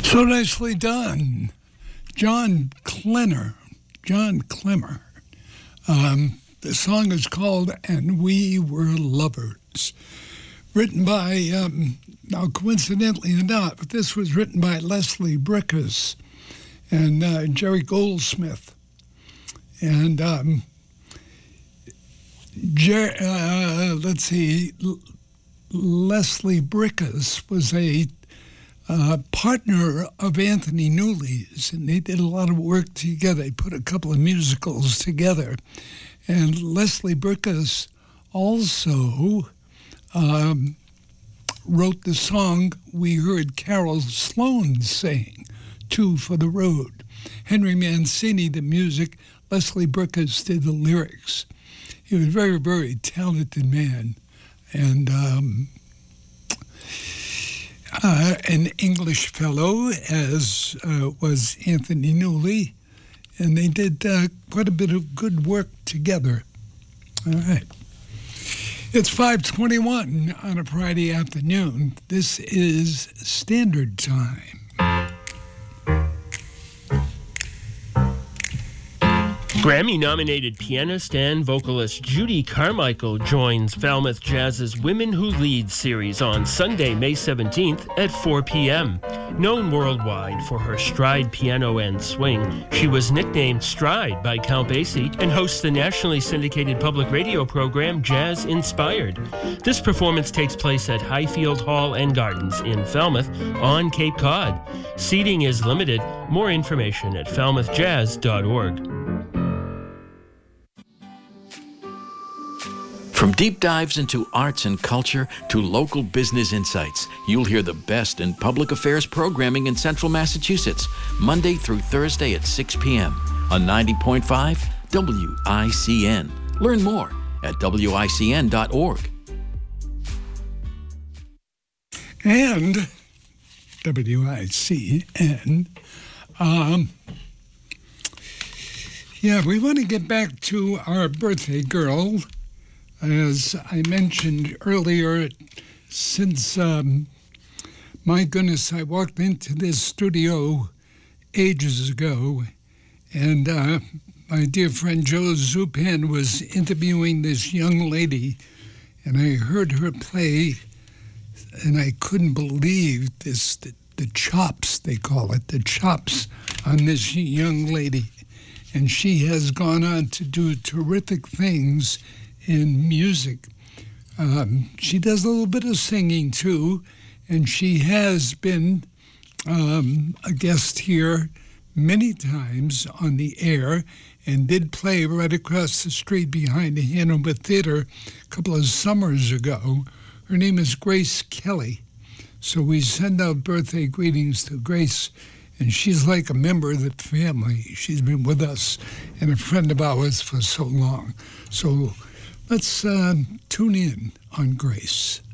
So nicely done. John Clemmer. The song is called And We Were Lovers. Written by, now coincidentally enough, this was written by Leslie Bricusse and Jerry Goldsmith. And let's see, Leslie Bricusse was a partner of Anthony Newley's, and they did a lot of work together. They put a couple of musicals together. And Leslie Bricusse also wrote the song we heard Carol Sloan sing, Two for the Road. Henry Mancini, the music, Leslie Bricusse did the lyrics. He was a very, very talented man. And an English fellow, as was Anthony Newley, and they did quite a bit of good work together. All right. It's 5:21 on a Friday afternoon. This is Standard Time. Grammy-nominated pianist and vocalist Judy Carmichael joins Falmouth Jazz's Women Who Lead series on Sunday, May 17th at 4 p.m. Known worldwide for her stride piano and swing, she was nicknamed Stride by Count Basie and hosts the nationally syndicated public radio program Jazz Inspired. This performance takes place at Highfield Hall and Gardens in Falmouth on Cape Cod. Seating is limited. More information at falmouthjazz.org. From deep dives into arts and culture to local business insights, you'll hear the best in public affairs programming in Central Massachusetts, Monday through Thursday at 6 p.m. on 90.5 WICN. Learn more at WICN.org. And WICN. We want to get back to our birthday girl. As I mentioned earlier, since, my goodness, I walked into this studio ages ago, and my dear friend Joe Zupan was interviewing this young lady, and I heard her play, and I couldn't believe this, the chops, they call it, the chops on this young lady. And she has gone on to do terrific things in music. She does a little bit of singing too, and she has been a guest here many times on the air and did play right across the street behind the Hanover Theater a couple of summers ago. Her name is Grace Kelly. So we send out birthday greetings to Grace, and she's like a member of the family. She's been with us and a friend of ours for so long. So let's tune in on Grace.